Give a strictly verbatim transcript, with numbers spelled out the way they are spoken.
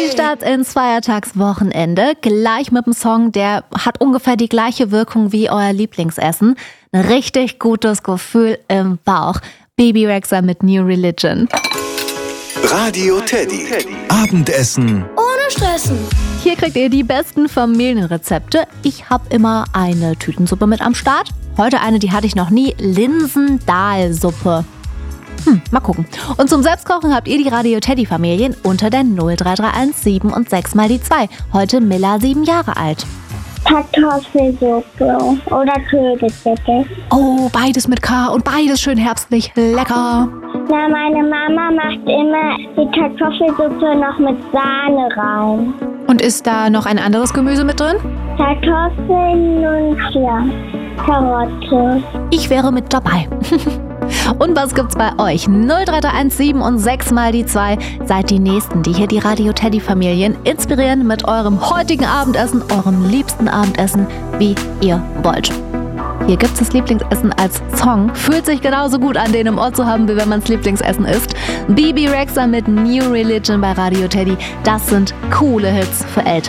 Viel Start ins Feiertagswochenende. Gleich mit dem Song, der hat ungefähr die gleiche Wirkung wie euer Lieblingsessen. Ein richtig gutes Gefühl im Bauch. Bebe Rexha mit New Religion. Radio Teddy. Abendessen ohne Stressen. Hier kriegt ihr die besten Familienrezepte. Ich habe immer eine Tütensuppe mit am Start. Heute eine, die hatte ich noch nie. Linsendahlsuppe. Hm, mal gucken. Und zum Selbstkochen habt ihr die Radio Teddy Familien unter der null drei drei eins sieben und sechs mal die zwei. Heute Milla sieben Jahre alt. Kartoffelsuppe oder Ködelsuppe. Oh, beides mit K und beides schön herbstlich. Lecker. Na, meine Mama macht immer die Kartoffelsuppe noch mit Sahne rein. Und ist da noch ein anderes Gemüse mit drin? Kartoffeln und ja, Karotte. Ich wäre mit dabei. Und was gibt's bei euch? null drei drei eins sieben und sechs mal die zwei. Seid die Nächsten, die hier die Radio Teddy Familien inspirieren mit eurem heutigen Abendessen, eurem liebsten Abendessen, wie ihr wollt. Hier gibt's das Lieblingsessen als Song. Fühlt sich genauso gut an, den im Ohr zu haben, wie wenn man's Lieblingsessen isst. Bebe Rexha mit New Religion bei Radio Teddy. Das sind coole Hits für Eltern.